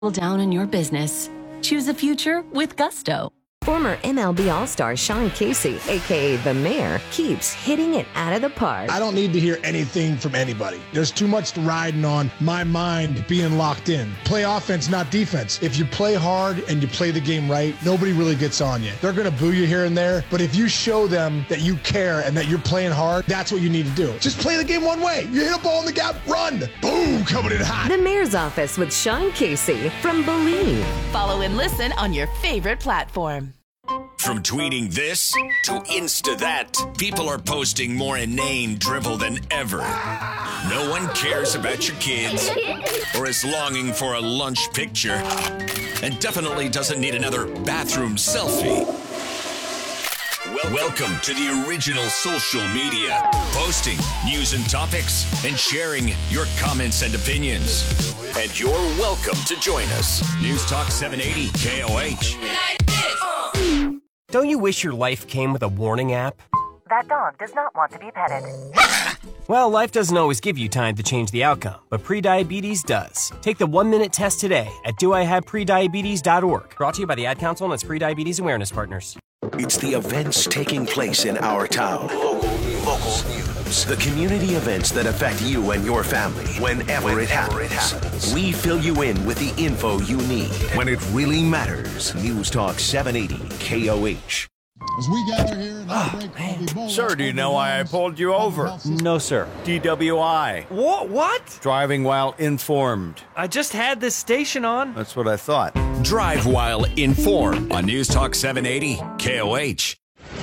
down in your business. Choose a future with Gusto. Former MLB All-Star Sean Casey, a.k.a. The Mayor, keeps hitting it out of the park. I don't need to hear anything from anybody. There's too much riding on my mind being locked in. Play offense, not defense. If you play hard and you play the game right, nobody really gets on you. They're going to boo you here and there, but if you show them that you care and that you're playing hard, that's what you need to do. Just play the game one way. You hit a ball in the gap, run. Boom, coming in hot. The Mayor's Office with Sean Casey from Believe. Follow and listen on your favorite platform. From tweeting this to Insta that, people are posting more inane drivel than ever. No one cares about your kids or is longing for a lunch picture and definitely doesn't need another bathroom selfie. Welcome to the original social media, posting news and topics and sharing your comments and opinions. And you're welcome to join us. News Talk 780 KOH. Don't you wish your life came with a warning app? That dog does not want to be petted. Well, life doesn't always give you time to change the outcome, but prediabetes does. Take the 1-minute test today at doihaveprediabetes.org. Brought to you by the Ad Council and its Prediabetes Awareness Partners. It's the events taking place in our town. Local news. The community events that affect you and your family whenever it happens. We fill you in with the info you need when it really matters. News Talk 780 KOH. As we gather here in Sir, do you know why I pulled you over? No, sir. DWI. What? Driving while informed. I just had this station on. That's what I thought. Drive while informed on News Talk 780 KOH.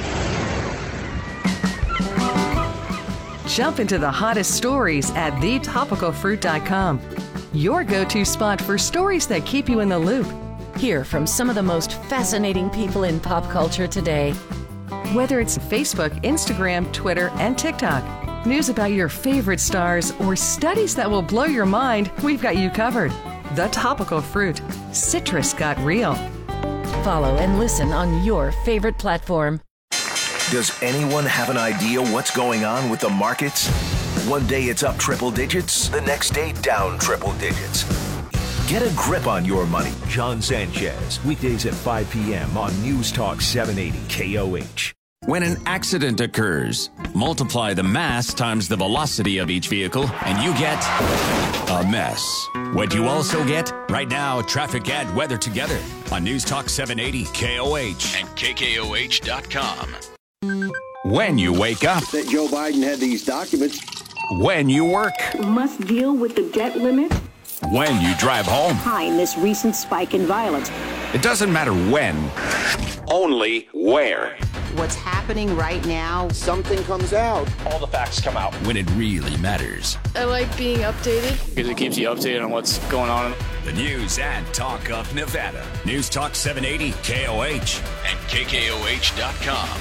Jump into the hottest stories at thetopicalfruit.com. Your go-to spot for stories that keep you in the loop. Hear from some of the most fascinating people in pop culture today. Whether it's Facebook, Instagram, Twitter, and TikTok, news about your favorite stars, or studies that will blow your mind, we've got you covered. The Topical Fruit. Citrus got real. Follow and listen on your favorite platform. Does anyone have an idea what's going on with the markets? One day it's up triple digits, the next day down triple digits. Get a grip on your money. John Sanchez, weekdays at 5 p.m. on News Talk 780 KOH. When an accident occurs, multiply the mass times the velocity of each vehicle, and you get a mess. What you also get? Right now, traffic and weather together on News Talk 780 KOH and KKOH.com. When you wake up. That Joe Biden had these documents. When you work. Must deal with the debt limit. When you drive home. Behind this recent spike in violence. It doesn't matter when, only where. What's happening right now, something comes out. All the facts come out. When it really matters. I like being updated. Because it keeps you updated on what's going on. The news and talk of Nevada. News Talk 780 KOH and KKOH.com.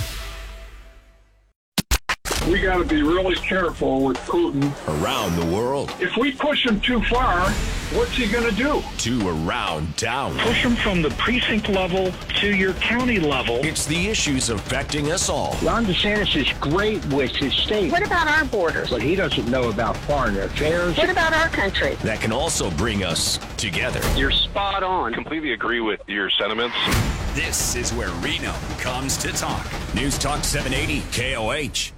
We got to be really careful with Putin. Around the world. If we push him too far, what's he going to do? To around town. Push him from the precinct level to your county level. It's the issues affecting us all. Ron DeSantis is great with his state. What about our borders? But he doesn't know about foreign affairs. What about our country? That can also bring us together. You're spot on. Completely agree with your sentiments. This is where Reno comes to talk. News Talk 780 KOH.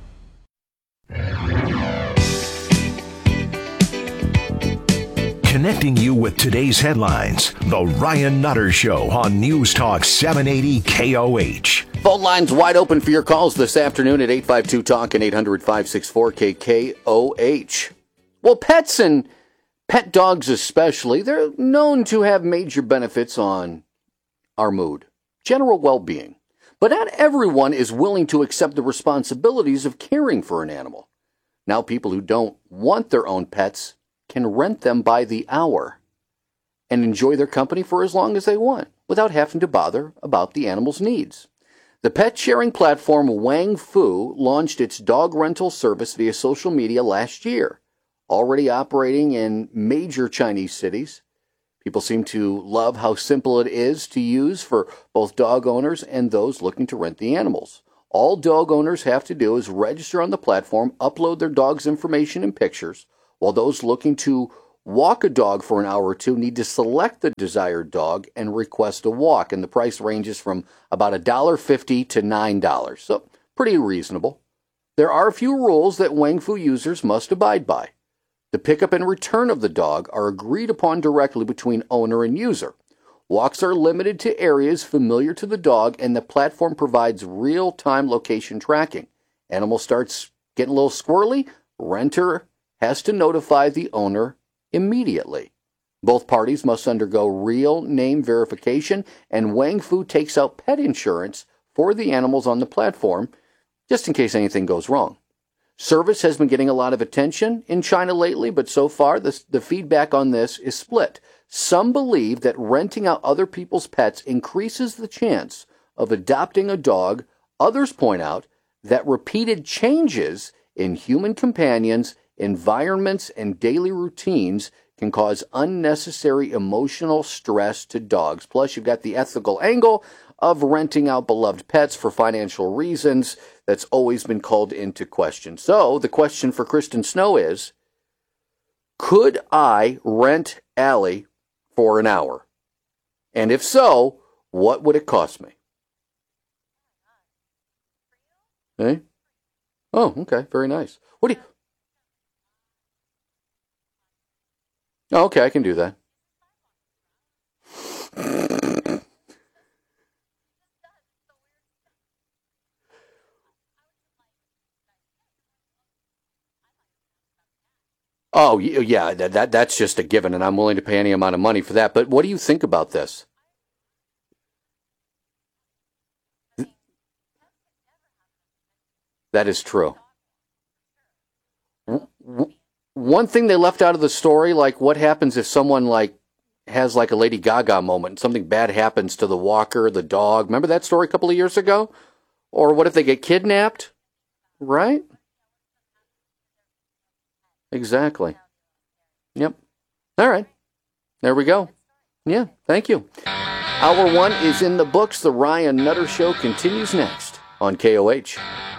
Connecting you with today's headlines, The Ryan Nutter Show on News Talk 780 KOH. Phone lines wide open for your calls this afternoon at 852-TALK and 800-564-KKOH. Well, pets and pet dogs especially, they're known to have major benefits on our mood, general well-being. But not everyone is willing to accept the responsibilities of caring for an animal. Now people who don't want their own pets can rent them by the hour and enjoy their company for as long as they want without having to bother about the animal's needs. The pet sharing platform Wang Fu launched its dog rental service via social media last year, already operating in major Chinese cities. People seem to love how simple it is to use for both dog owners and those looking to rent the animals. All dog owners have to do is register on the platform, upload their dog's information and pictures, while those looking to walk a dog for an hour or two need to select the desired dog and request a walk, and the price ranges from about $1.50 to $9, so pretty reasonable. There are a few rules that Wang Fu users must abide by. The pickup and return of the dog are agreed upon directly between owner and user. Walks are limited to areas familiar to the dog, and the platform provides real-time location tracking. Animal starts getting a little squirrely, renter has to notify the owner immediately. Both parties must undergo real name verification, and Wang Fu takes out pet insurance for the animals on the platform, just in case anything goes wrong. Service has been getting a lot of attention in China lately, but so far the feedback on this is split. Some believe that renting out other people's pets increases the chance of adopting a dog. Others point out that repeated changes in human companions, environments, and daily routines can cause unnecessary emotional stress to dogs. Plus, you've got the ethical angle of renting out beloved pets for financial reasons that's always been called into question. So, the question for Kristen Snow is, could I rent Allie for an hour? And if so, what would it cost me? Eh? Oh, okay, very nice. What do you... Oh, okay, I can do that. Oh, yeah, that's just a given, and I'm willing to pay any amount of money for that. But what do you think about this? That is true. One thing they left out of the story, like what happens if someone has a Lady Gaga moment, something bad happens to the walker, the dog. Remember that story a couple of years ago? Or what if they get kidnapped? Right? Exactly. Yep. All right. There we go. Yeah, thank you. Hour 1 is in the books. The Ryan Nutter Show continues next on KOH.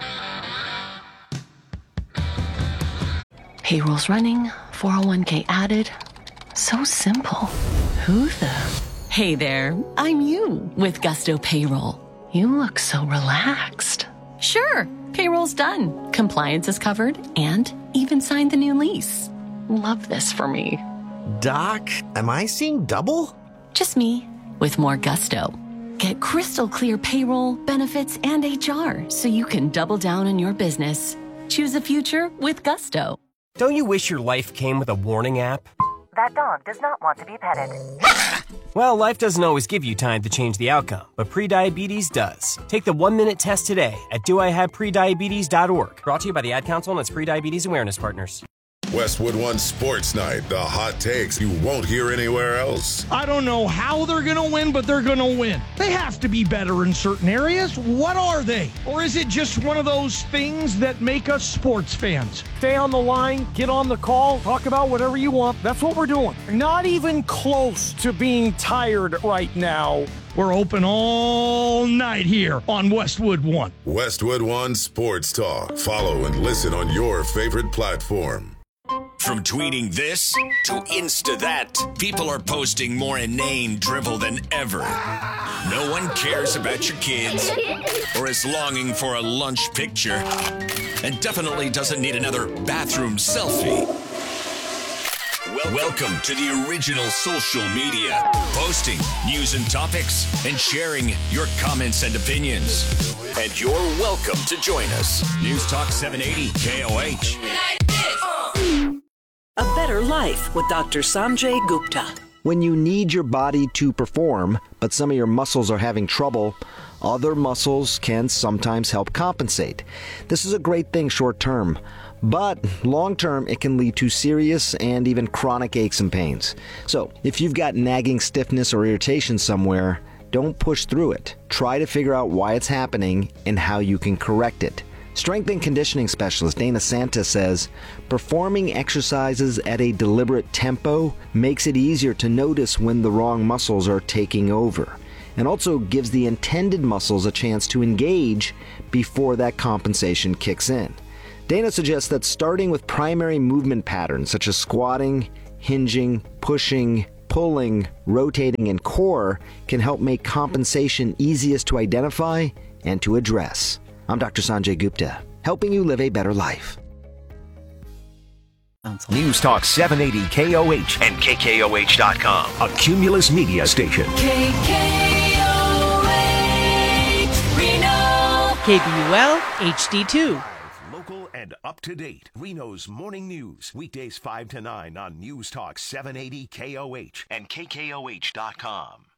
Payroll's running, 401k added. So simple. Who the? Hey there, I'm you with Gusto Payroll. You look so relaxed. Sure, payroll's done. Compliance is covered and even signed the new lease. Love this for me. Doc, am I seeing double? Just me with more gusto. Get crystal clear payroll, benefits, and HR so you can double down on your business. Choose a future with Gusto. Don't you wish your life came with a warning app? That dog does not want to be petted. Well, life doesn't always give you time to change the outcome, but prediabetes does. Take the 1-minute test today at doihaveprediabetes.org. Brought to you by the Ad Council and its Prediabetes Awareness Partners. Westwood One Sports Night, the hot takes you won't hear anywhere else. I don't know how they're going to win, but they're going to win. They have to be better in certain areas. What are they? Or is it just one of those things that make us sports fans? Stay on the line, get on the call, talk about whatever you want. That's what we're doing. Not even close to being tired right now. We're open all night here on Westwood One. Westwood One Sports Talk. Follow and listen on your favorite platform. From tweeting this to Insta that, people are posting more inane drivel than ever. No one cares about your kids or is longing for a lunch picture and definitely doesn't need another bathroom selfie. Welcome to the original social media, posting news and topics and sharing your comments and opinions. And you're welcome to join us. News Talk 780 KOH. A Better Life with Dr. Sanjay Gupta. When you need your body to perform, but some of your muscles are having trouble, other muscles can sometimes help compensate. This is a great thing short term, but long term it can lead to serious and even chronic aches and pains. So if you've got nagging stiffness or irritation somewhere, don't push through it. Try to figure out why it's happening and how you can correct it. Strength and conditioning specialist Dana Santa says, performing exercises at a deliberate tempo makes it easier to notice when the wrong muscles are taking over, and also gives the intended muscles a chance to engage before that compensation kicks in. Dana suggests that starting with primary movement patterns such as squatting, hinging, pushing, pulling, rotating, and core can help make compensation easiest to identify and to address. I'm Dr. Sanjay Gupta, helping you live a better life. News Talk 780 KOH and KKOH.com, a Cumulus media station. KKOH Reno. KBUL HD2. Local and up to date. Reno's Morning News. Weekdays 5 to 9 on News Talk 780 KOH and KKOH.com.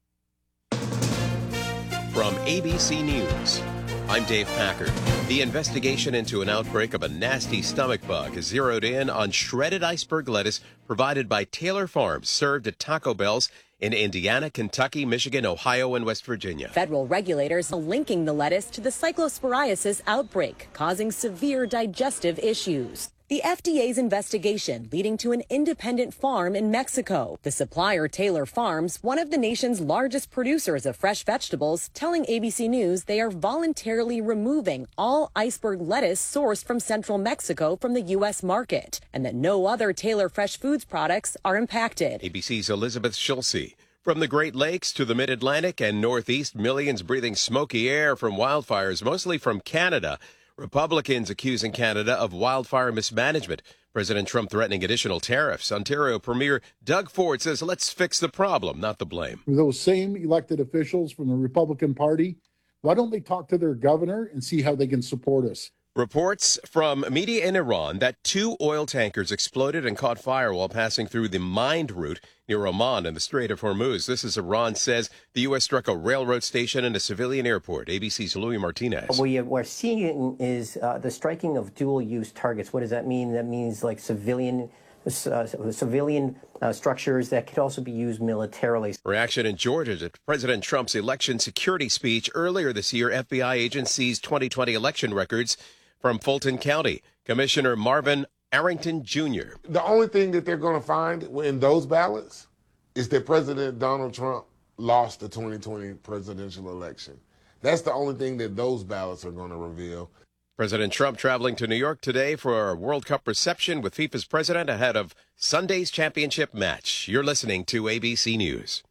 From ABC News, I'm Dave Packard. The investigation into an outbreak of a nasty stomach bug has zeroed in on shredded iceberg lettuce provided by Taylor Farms, served at Taco Bell's in Indiana, Kentucky, Michigan, Ohio, and West Virginia. Federal regulators are linking the lettuce to the cyclosporiasis outbreak, causing severe digestive issues. The FDA's investigation leading to an independent farm in Mexico. The supplier, Taylor Farms, one of the nation's largest producers of fresh vegetables, telling ABC News they are voluntarily removing all iceberg lettuce sourced from central Mexico from the U.S. market, and that no other Taylor Fresh Foods products are impacted. ABC's Elizabeth Schulze. From the Great Lakes to the Mid-Atlantic and Northeast, millions breathing smoky air from wildfires, mostly from Canada. Republicans accusing Canada of wildfire mismanagement. President Trump threatening additional tariffs. Ontario Premier Doug Ford says, let's fix the problem, not the blame. Those same elected officials from the Republican Party, why don't they talk to their governor and see how they can support us? Reports from media in Iran that 2 oil tankers exploded and caught fire while passing through the mined route near Oman in the Strait of Hormuz. This is Iran says the U.S. struck a railroad station and a civilian airport. ABC's Louis Martinez. What we're seeing is the striking of dual-use targets. What does that mean? That means like civilian structures that could also be used militarily. Reaction in Georgia to President Trump's election security speech earlier this year. FBI agents seized 2020 election records from Fulton County. Commissioner Marvin Arrington Jr. The only thing that they're going to find in those ballots is that President Donald Trump lost the 2020 presidential election. That's the only thing that those ballots are going to reveal. President Trump traveling to New York today for a World Cup reception with FIFA's president ahead of Sunday's championship match. You're listening to ABC News.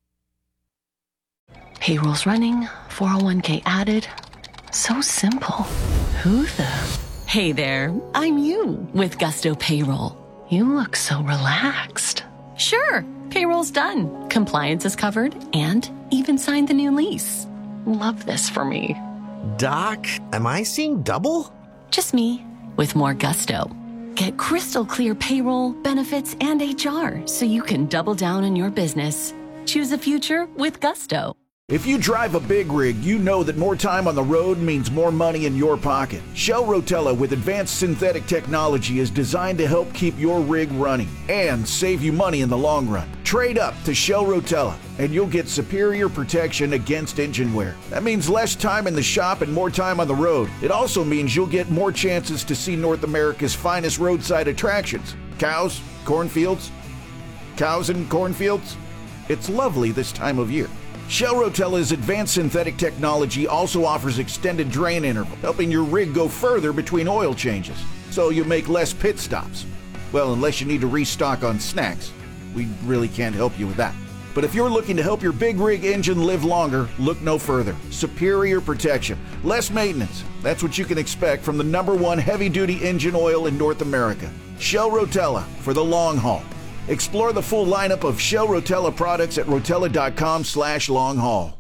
Payroll's running, 401k added. So simple. Who the? Hey there, I'm you with Gusto Payroll. You look so relaxed. Sure, payroll's done. Compliance is covered and even signed the new lease. Love this for me. Doc, am I seeing double? Just me with more gusto. Get crystal clear payroll, benefits, and HR so you can double down on your business. Choose a future with Gusto. If you drive a big rig, you know that more time on the road means more money in your pocket. Shell Rotella with advanced synthetic technology is designed to help keep your rig running and save you money in the long run. Trade up to Shell Rotella and you'll get superior protection against engine wear. That means less time in the shop and more time on the road. It also means you'll get more chances to see North America's finest roadside attractions. Cows, cornfields, cows and cornfields. It's lovely this time of year. Shell Rotella's advanced synthetic technology also offers extended drain interval, helping your rig go further between oil changes, so you make less pit stops. Well, unless you need to restock on snacks. We really can't help you with that. But if you're looking to help your big rig engine live longer, look no further. Superior protection, less maintenance. That's what you can expect from the #1 heavy-duty engine oil in North America. Shell Rotella for the long haul. Explore the full lineup of Shell Rotella products at rotella.com/long-haul.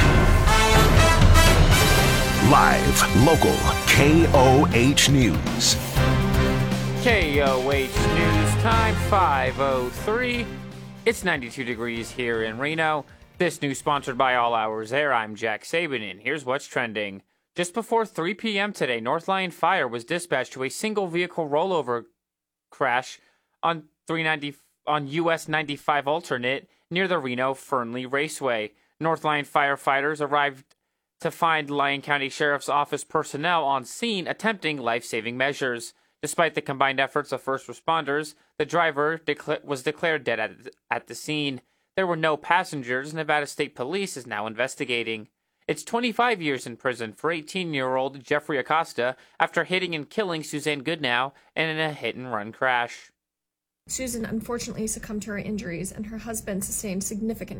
Live, local, KOH News. KOH News time, 5:03. It's 92 degrees here in Reno. This news sponsored by All Hours Air. I'm Jack Saban, and here's what's trending. Just before 3 p.m. today, North Lyon Fire was dispatched to a single vehicle rollover crash on US 95 alternate near the Reno Fernley Raceway. North Lyon firefighters arrived to find Lyon County Sheriff's Office personnel on scene attempting life-saving measures. Despite the combined efforts of first responders, the driver was declared dead at the scene. There were no passengers. Nevada State Police is now investigating. It's 25 years in prison for 18-year-old Jeffrey Acosta after hitting and killing Suzanne Goodnow in a hit-and-run crash. Susan unfortunately succumbed to her injuries, and her husband sustained significant